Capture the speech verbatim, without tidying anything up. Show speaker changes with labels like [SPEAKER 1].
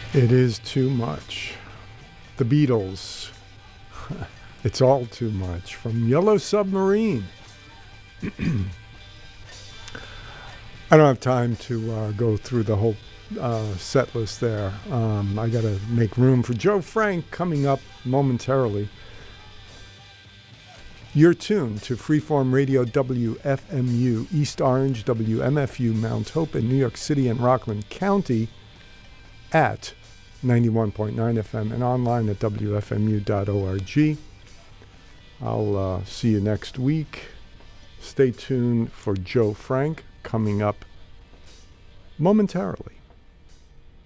[SPEAKER 1] It is too much. The Beatles. It's all too much. From Yellow Submarine. I don't have time to uh, go through the whole uh, set list there. Um, I got to make room for Joe Frank coming up momentarily. You're tuned to Freeform Radio W F M U, East Orange, W M F U, Mount Hope in New York City and Rockland County at ninety-one point nine F M and online at W F M U dot org. I'll uh, see you next week. Stay tuned for Joe Frank coming up momentarily.